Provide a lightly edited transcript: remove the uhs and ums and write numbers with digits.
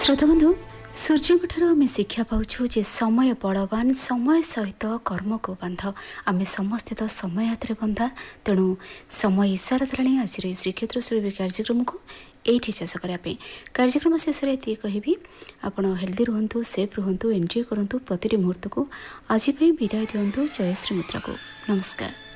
श्रोता बंधु सूर्य आम शिक्षा पाचु जे समय बलवान समय सहित कर्म को बांध आम समस्ते तो समय हाथ में बंधा तेणु समय इशारा देला आज श्रीक्षेत्र सुरभि कार्यक्रम को ये शेष करने कार्यक्रम शेष में ये कहि आप हेल्दी रुहतु सेफ रुहतु एंजॉय करूँ प्रति मुहूर्त को आज विदाय दिंतु जयश्री मुद्रा को नमस्कार।